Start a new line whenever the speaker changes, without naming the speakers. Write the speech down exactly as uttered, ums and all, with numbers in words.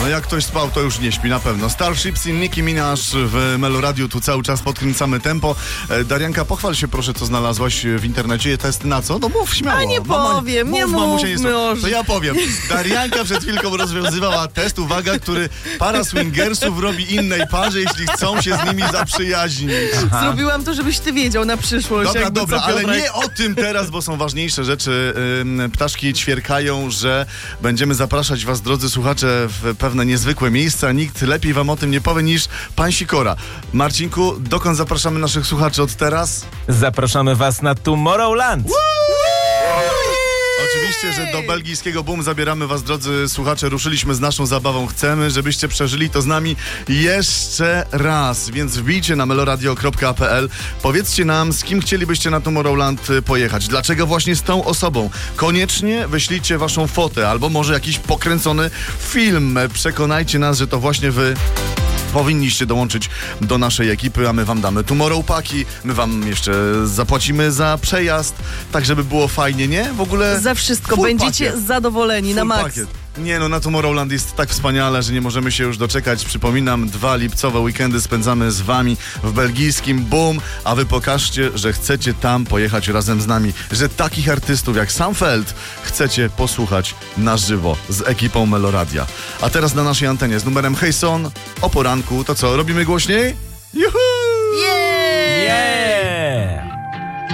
jak ktoś spał, to już nie śpi, na pewno. Starships i Nicki Minaj w Meloradiu, tu cały czas podkręcamy tempo. E, Darianka, pochwal się proszę, co znalazłaś w internecie. Test na co? No mów śmiało.
A nie
Mama,
powiem,
mów,
nie
mamusia,
mówmy
nie To ja powiem. Darianka przed chwilką rozwiązywała test, uwaga, który para swingersów robi innej parze, jeśli chcą się z nimi zaprzyjaźnić.
Aha. Zrobiłam to, żebyś ty wiedział na przyszłość.
Dobra,
jakby
dobra,
co,
ale
Piotrek.
nie o tym teraz, bo są ważniejsze rzeczy. Ym, ptaszki ćwierkają, że będziemy zapraszać was, drodzy słuchacze, w pewne niezwykłe miejsca. Nikt lepiej wam o tym nie powie niż pan Sikora. Marcinku, dokąd zapraszamy naszych słuchaczy od teraz?
Zapraszamy was na Tomorrowland.
Oczywiście, że do belgijskiego Boom zabieramy was, drodzy słuchacze. Ruszyliśmy z naszą zabawą. Chcemy, żebyście przeżyli to z nami jeszcze raz. Więc wbijcie na meloradio kropka p l. Powiedzcie nam, z kim chcielibyście na Tomorrowland pojechać. Dlaczego właśnie z tą osobą? Koniecznie wyślijcie waszą fotę albo może jakiś pokręcony film. Przekonajcie nas, że to właśnie wy powinniście dołączyć do naszej ekipy, a my wam damy Tomorrow Paki, my wam jeszcze zapłacimy za przejazd, tak żeby było fajnie, nie? W ogóle
za wszystko
full
będziecie
pakiet.
zadowoleni
Full
na maks.
pakiet. Nie no, na Tomorrowland jest tak wspaniale, że nie możemy się już doczekać. Przypominam, dwa lipcowe weekendy spędzamy z wami w belgijskim Boom, a wy pokażcie, że chcecie tam pojechać razem z nami, że takich artystów jak Sam Feld chcecie posłuchać na żywo z ekipą Meloradia. A teraz na naszej antenie z numerem Hejson o poranku, to co, robimy głośniej? Juhu!
Yeah!
Yeah!